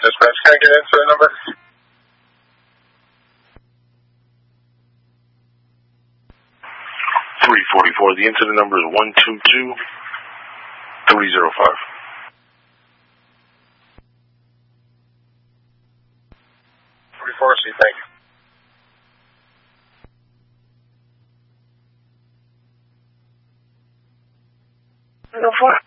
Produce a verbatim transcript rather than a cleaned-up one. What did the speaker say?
Dispatch, can I get incident number? three forty-four. The incident number is one two two three zero five. forty-four, C, thank you. Go for it.